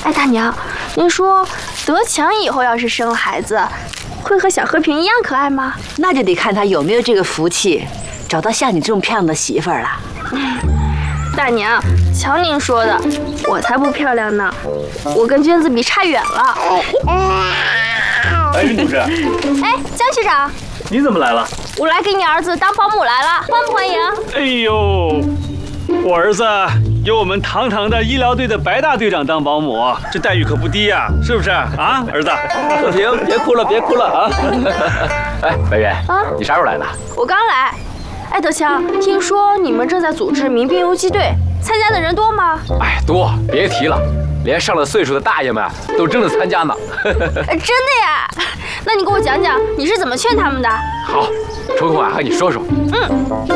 哎，大娘，您说德强以后要是生了孩子，会和小和平一样可爱吗？ 那就得看他有没有这个福气，找到像你这么漂亮的媳妇儿了。 大娘，瞧您说的，我才不漂亮呢，我跟娟子比差远了。 哎，云同志， 哎，江学长， 你怎么来了？ 我来给你儿子当保姆来了，欢不欢迎？ 哎呦，我儿子有我们堂堂的医疗队的白大队长当保姆，这待遇可不低呀，是不是啊，儿子？ 德平，别哭了，别哭了啊！哎，白云，你啥时候来的？ 我刚来。哎，德强，听说你们正在组织民兵游击队，参加的人多吗？ 哎，多，别提了，连上了岁数的大爷们都争着参加呢。 真的呀？那你给我讲讲你是怎么劝他们的？ 好，抽空啊和你说说。